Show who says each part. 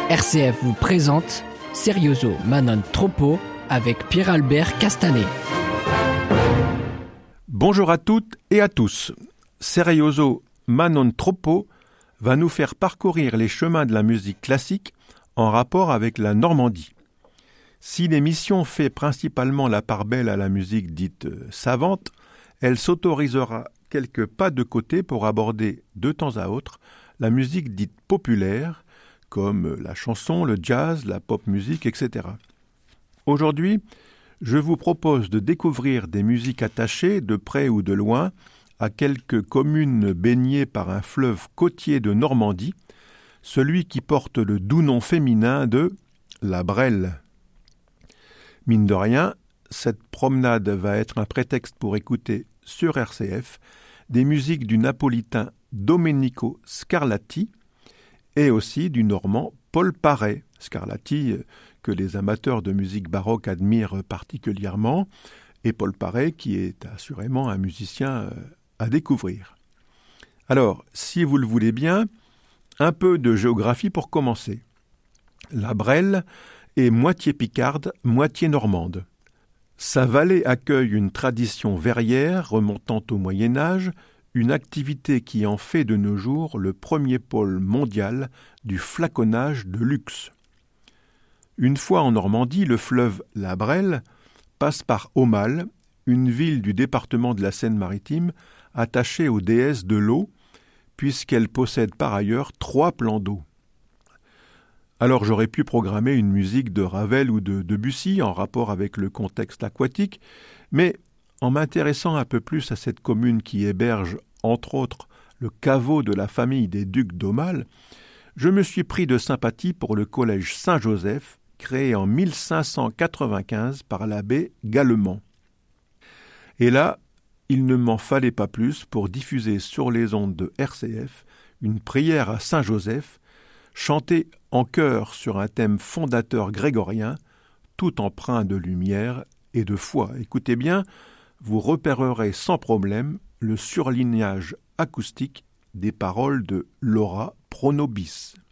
Speaker 1: RCF vous présente Serioso ma non troppo avec Pierre-Albert Castanet.
Speaker 2: Bonjour à toutes et à tous. Serioso ma non troppo va nous faire parcourir les chemins de la musique classique en rapport avec la Normandie. Si l'émission fait principalement la part belle à la musique dite savante, elle s'autorisera quelques pas de côté pour aborder de temps à autre la musique dite populaire, comme la chanson, le jazz, la pop musique, etc. Aujourd'hui, je vous propose de découvrir des musiques attachées, de près ou de loin, à quelques communes baignées par un fleuve côtier de Normandie, celui qui porte le doux nom féminin de la Brelle. Mine de rien, cette promenade va être un prétexte pour écouter sur RCF des musiques du napolitain Domenico Scarlatti et aussi du normand Paul Paret. Scarlatti, que les amateurs de musique baroque admirent particulièrement, et Paul Paret, qui est assurément un musicien à découvrir. Alors, si vous le voulez bien, un peu de géographie pour commencer. La Brelle est moitié picarde, moitié normande. Sa vallée accueille une tradition verrière remontant au Moyen-Âge, une activité qui en fait de nos jours le premier pôle mondial du flaconnage de luxe. Une fois en Normandie, le fleuve la Brelle passe par Aumale, une ville du département de la Seine-Maritime attachée aux déesses de l'eau, puisqu'elle possède par ailleurs 3 plans d'eau. Alors j'aurais pu programmer une musique de Ravel ou de Debussy en rapport avec le contexte aquatique, mais en m'intéressant un peu plus à cette commune qui héberge, entre autres, le caveau de la famille des ducs d'Aumale, je me suis pris de sympathie pour le collège Saint-Joseph, créé en 1595 par l'abbé Gallemand. Et là, il ne m'en fallait pas plus pour diffuser sur les ondes de RCF une prière à Saint-Joseph, chantée en chœur sur un thème fondateur grégorien, tout empreint de lumière et de foi. Écoutez bien, vous repérerez sans problème le surlignage acoustique des paroles de Laura Pronobis.